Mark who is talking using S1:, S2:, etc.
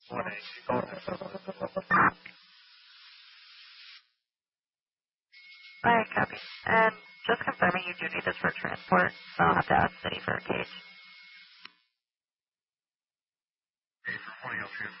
S1: Alright, copy. And just confirming you do need this for transport, so I'll have to ask City for a cage.